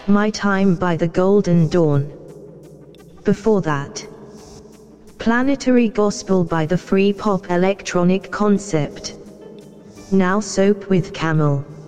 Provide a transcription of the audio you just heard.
My Time by the Golden Dawn. Before that, Planetary Gospel by the Free Pop Electronic Concept. Now Soap with Camel.